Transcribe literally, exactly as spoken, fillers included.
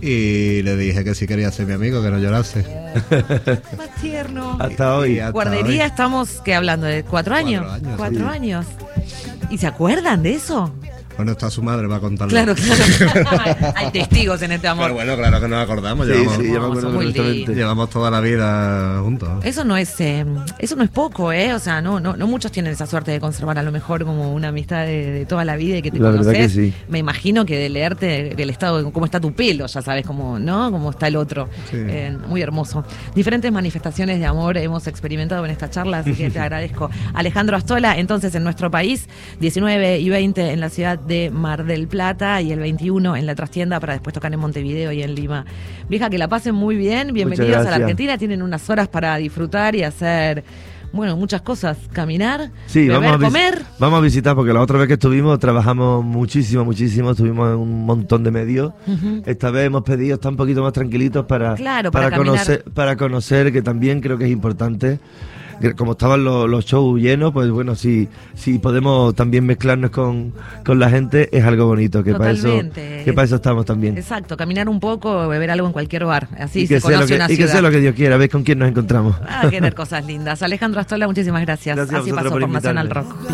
y le dije que si quería ser mi amigo, que no llorase. Más tierno. Hasta hoy. hasta Guardería, hoy. estamos, ¿qué hablando? ¿De cuatro años? Cuatro años, Cuatro sí. años. ¿Y se acuerdan de eso? Bueno, está su madre para contarlo. Claro, claro. Hay testigos en este amor. Pero bueno, claro que nos acordamos. Sí, llevamos, sí, yo me No, acuerdo son muy perfectamente. lindos. llevamos toda la vida juntos. Eso no es eh, eso no es poco, ¿eh? O sea, no, no no muchos tienen esa suerte de conservar a lo mejor como una amistad de, de toda la vida y que te La verdad conoces. que sí. Me imagino que de leerte del estado, de cómo está tu pelo, ya sabes cómo, ¿no? Cómo está el otro. Sí. Eh, muy hermoso. Diferentes manifestaciones de amor hemos experimentado en esta charla, así que te agradezco. Alejandro Astola, entonces en nuestro país, diecinueve y veinte en la ciudad de Mar del Plata y el veintiuno en la trastienda para después tocar en Montevideo y en Lima. Vieja, que la pasen muy bien. Bienvenidos a la gracias. Argentina. Tienen unas horas para disfrutar y hacer, bueno, muchas cosas. Caminar, Sí, beber, vamos a, vis- comer. vamos a visitar, porque la otra vez que estuvimos trabajamos muchísimo, muchísimo, estuvimos en un montón de medios. Ujú. Esta vez hemos pedido estar un poquito más tranquilitos para, Claro, para conocer, para conocer, que también creo que es importante. Que como estaban los, los shows llenos, pues bueno, si, si podemos también mezclarnos con, con la gente, es algo bonito, que para eso, Totalmente. que para eso estamos también. Exacto, caminar un poco, beber algo en cualquier bar. Así y que, se sea lo conoce que, una y que ciudad. sea lo que Dios quiera, ves con quién nos encontramos. Ah, querer cosas lindas. Alejandro Astola, muchísimas gracias. Gracias a Así vosotros pasó por por Nacional invitarme. Rock.